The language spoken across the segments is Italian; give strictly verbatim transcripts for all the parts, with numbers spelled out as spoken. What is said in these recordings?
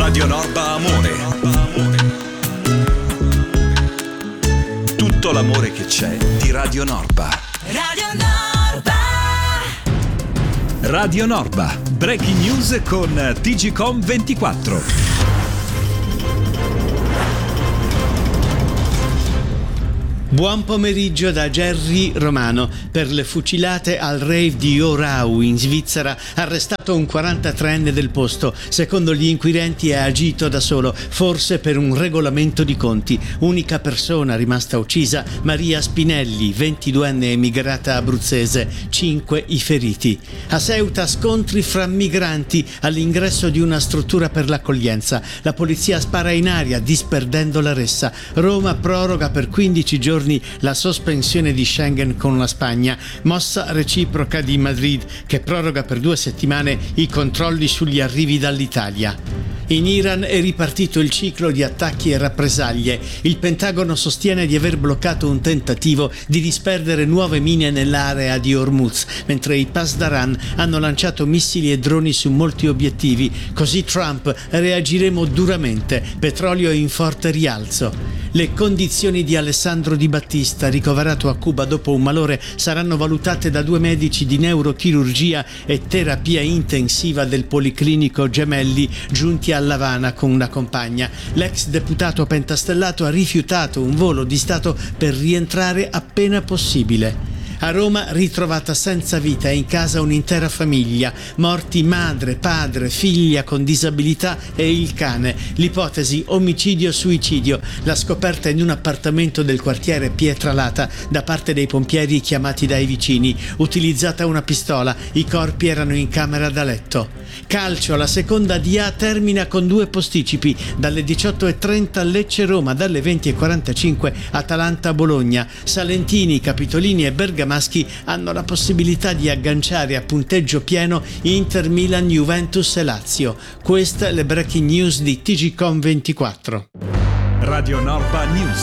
Radio Norba Amore. Tutto l'amore che c'è di Radio Norba. Radio Norba. Radio Norba, breaking news con T G Com ventiquattro. Buon pomeriggio da Gerry Romano. Per le fucilate al rave di Orau in Svizzera, arrestato un quarantatreenne del posto. Secondo gli inquirenti ha agito da solo, forse per un regolamento di conti. Unica persona rimasta uccisa, Maria Spinelli, ventiduenne emigrata abruzzese, cinque i feriti. A Ceuta scontri fra migranti all'ingresso di una struttura per l'accoglienza. La polizia spara in aria disperdendo la ressa. Roma proroga per quindici giorni la sospensione di Schengen con la Spagna, mossa reciproca di Madrid che proroga per due settimane i controlli sugli arrivi dall'Italia. In Iran è ripartito il ciclo di attacchi e rappresaglie. Il Pentagono sostiene di aver bloccato un tentativo di disperdere nuove mine nell'area di Hormuz, mentre i Pasdaran hanno lanciato missili e droni su molti obiettivi. Così Trump: reagiremo duramente, petrolio in forte rialzo. Le condizioni di Alessandro Di Battista, ricoverato a Cuba dopo un malore, saranno valutate da due medici di neurochirurgia e terapia intensiva del Policlinico Gemelli giunti a L'Avana con una compagna. L'ex deputato pentastellato ha rifiutato un volo di Stato per rientrare appena possibile. A Roma, ritrovata senza vita e in casa un'intera famiglia. Morti madre, padre, figlia con disabilità e il cane. L'ipotesi omicidio-suicidio. La scoperta in un appartamento del quartiere Pietralata da parte dei pompieri chiamati dai vicini. Utilizzata una pistola. I corpi erano in camera da letto. Calcio, la seconda D A termina con due posticipi. Dalle diciotto e trenta Lecce-Roma, dalle venti e quarantacinque Atalanta-Bologna. Salentini, Capitolini e Bergamaschi hanno la possibilità di agganciare a punteggio pieno Inter, Milan, Juventus e Lazio. Queste le breaking news di T G Com ventiquattro. Radio Norba News.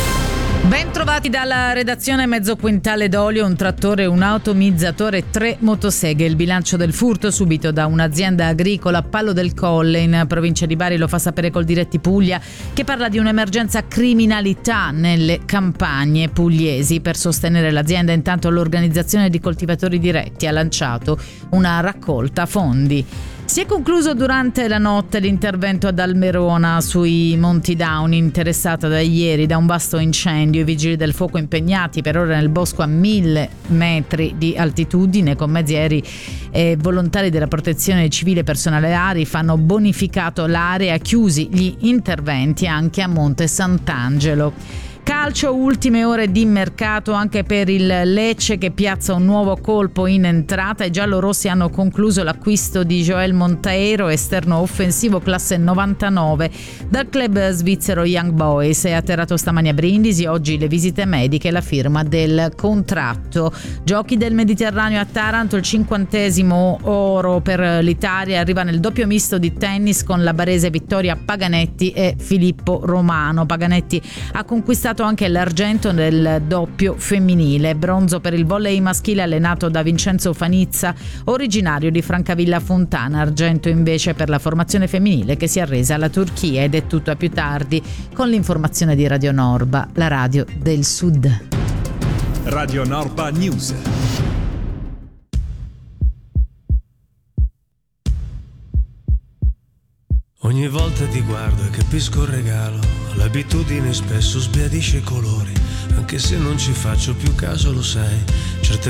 Ben trovati dalla redazione. Mezzo quintale d'olio, un trattore, un automizzatore e tre motoseghe. Il bilancio del furto subito da un'azienda agricola a Palo del Colle in provincia di Bari lo fa sapere Coldiretti Puglia, che parla di un'emergenza criminalità nelle campagne pugliesi. Per sostenere l'azienda, intanto, l'organizzazione di coltivatori diretti ha lanciato una raccolta fondi. Si è concluso durante la notte l'intervento ad Almerona sui Monti Dauni, interessata da ieri da un vasto incendio. I vigili del fuoco impegnati per ora nel bosco a mille metri di altitudine con mezzi aerei e volontari della protezione civile e personale A R I fanno bonificato l'area, chiusi gli interventi anche a Monte Sant'Angelo. Calcio, ultime ore di mercato anche per il Lecce che piazza un nuovo colpo in entrata. I giallorossi hanno concluso l'acquisto di Joel Monteiro, esterno offensivo classe novantanove dal club svizzero Young Boys. È atterrato stamani a Brindisi, oggi le visite mediche e la firma del contratto. Giochi del Mediterraneo a Taranto, il cinquantesimo oro per l'Italia, arriva nel doppio misto di tennis con la barese Vittoria Paganetti e Filippo Romano. Paganetti ha conquistato anche l'argento nel doppio femminile. Bronzo per il volley maschile allenato da Vincenzo Fanizza, originario di Francavilla Fontana. Argento invece per la formazione femminile che si è arresa alla Turchia. Ed è tutto, a più tardi con l'informazione di Radio Norba, la radio del Sud. Radio Norba News. Ogni volta ti guardo e capisco il regalo, l'abitudine spesso sbiadisce i colori, anche se non ci faccio più caso, lo sai, certe